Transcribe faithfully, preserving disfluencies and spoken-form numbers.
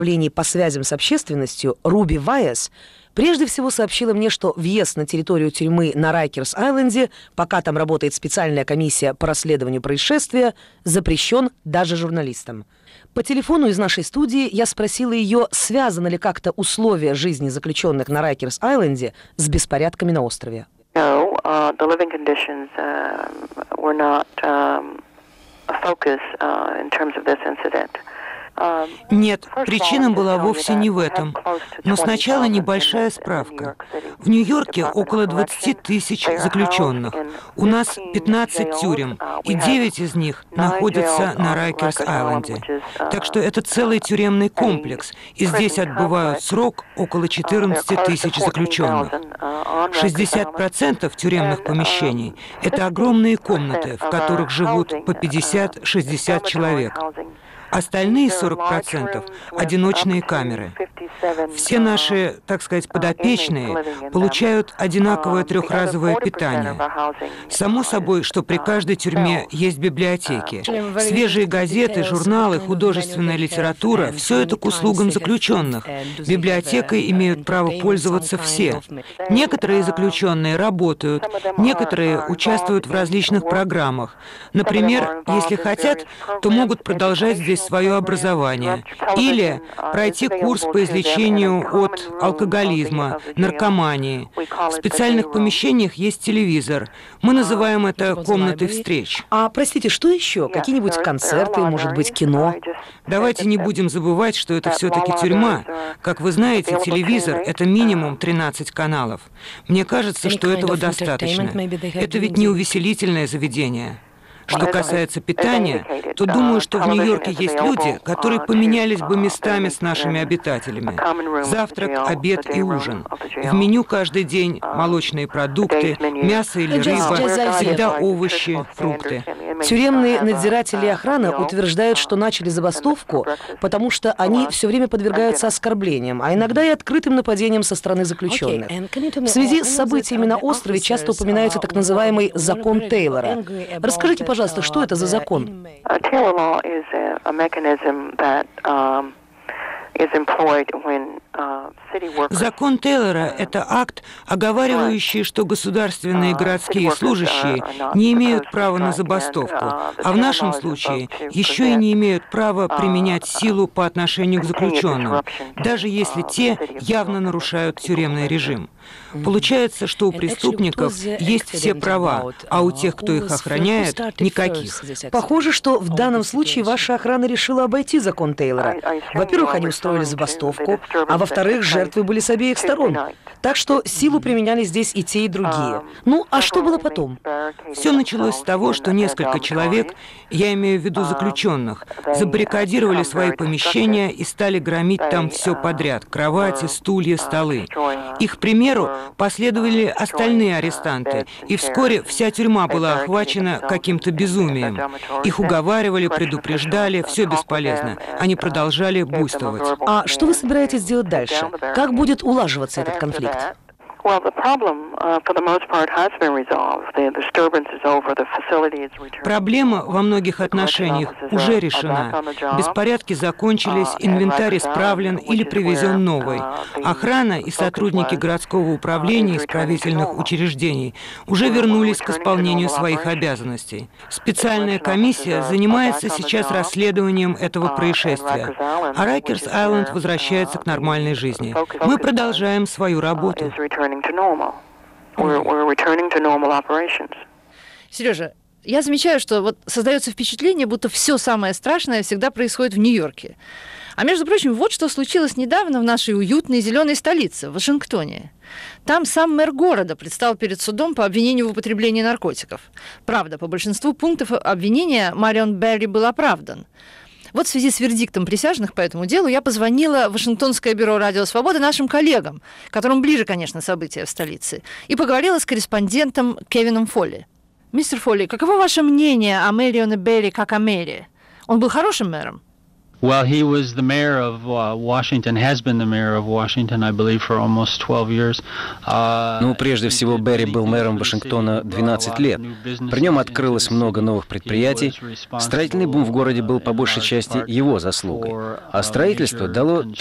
по связям с общественностью Руби Вайес прежде всего сообщила мне, что въезд на территорию тюрьмы на Райкерс-Айленде, пока там работает специальная комиссия по расследованию происшествия, запрещен даже журналистам. По телефону из нашей студии я спросила ее, связаны ли как-то условия жизни заключенных на Райкерс-Айленде с беспорядками на острове. No, uh, the living conditions uh, were not um, a focus uh, in terms of this incident. Нет, причина была вовсе не в этом. Но сначала небольшая справка. В Нью-Йорке около двадцати тысяч заключенных. У нас пятнадцать тюрем, и девять из них находятся на Райкерс-Айленде. Так что это целый тюремный комплекс, и здесь отбывают срок около четырнадцати тысяч заключенных. шестьдесят процентов тюремных помещений – это огромные комнаты, в которых живут по пятьдесят-шестьдесят человек. Остальные сорок процентов – одиночные камеры. Все наши, так сказать, подопечные получают одинаковое трехразовое питание. Само собой, что при каждой тюрьме есть библиотеки. Свежие газеты, журналы, художественная литература – все это к услугам заключенных. Библиотекой имеют право пользоваться все. Некоторые заключенные работают, некоторые участвуют в различных программах. Например, если хотят, то могут продолжать здесь свое образование или пройти курс по излечению от алкоголизма, наркомании. В специальных помещениях есть телевизор. Мы называем это комнатой встреч. А, простите, что еще? Какие-нибудь концерты, может быть, кино? Давайте не будем забывать, что это все-таки тюрьма. Как вы знаете, телевизор — это минимум тринадцать каналов. Мне кажется, что этого достаточно. Это ведь не увеселительное заведение. Что касается питания, то думаю, что в Нью-Йорке есть люди, которые поменялись бы местами с нашими обитателями. Завтрак, обед и ужин. В меню каждый день молочные продукты, мясо или рыба, всегда овощи, фрукты. Тюремные надзиратели и охрана утверждают, что начали забастовку, потому что они все время подвергаются оскорблениям, а иногда и открытым нападениям со стороны заключенных. В связи с событиями на острове часто упоминается так называемый «закон Тейлора». Расскажите, пожалуйста, что это за закон? Закон Тейлора – это акт, оговаривающий, что государственные и городские служащие не имеют права на забастовку, а в нашем случае еще и не имеют права применять силу по отношению к заключенным, даже если те явно нарушают тюремный режим. Получается, что у преступников есть все права, а у тех, кто их охраняет, никаких. Похоже, что в данном случае ваша охрана решила обойти закон Тейлора. Во-первых, они устроили забастовку, а во-вторых, жертвы были с обеих сторон. Так что силу применяли здесь и те, и другие. Ну, а что было потом? Все началось с того, что несколько человек, я имею в виду заключенных, забаррикадировали свои помещения и стали громить там все подряд – кровати, стулья, столы. Их примеру последовали остальные арестанты, и вскоре вся тюрьма была охвачена каким-то безумием. Их уговаривали, предупреждали, все бесполезно. Они продолжали буйствовать. А что вы собираетесь делать дальше? Как будет улаживаться этот конфликт? Проблема во многих отношениях уже решена. Беспорядки закончились, инвентарь исправлен или привезен новый. Охрана и сотрудники городского управления и исправительных учреждений уже вернулись к исполнению своих обязанностей. Специальная комиссия занимается сейчас расследованием этого происшествия, а Райкерс-Айленд возвращается к нормальной жизни. Мы продолжаем свою работу. Сережа, я замечаю, что вот создается впечатление, будто все самое страшное всегда происходит в Нью-Йорке. А между прочим, вот что случилось недавно в нашей уютной зеленой столице, в Вашингтоне. Там сам мэр города предстал перед судом по обвинению в употреблении наркотиков. Правда, по большинству пунктов обвинения Марион Берри был оправдан. Вот в связи с вердиктом присяжных по этому делу я позвонила в Вашингтонское бюро «Радио Свобода» нашим коллегам, которым ближе, конечно, события в столице, и поговорила с корреспондентом Кевином Фолли. Мистер Фолли, каково ваше мнение о Марионе Берри как о мэре? Он был хорошим мэром? Well, he was the mayor of uh, Washington, has been the mayor of Washington, I believe, for almost twelve years. Uh, Ну, прежде всего, Берри был мэром Вашингтона двенадцать лет. При нем открылось много новых предприятий. Строительный бум в городе был по большей части его заслугой. А строительство дало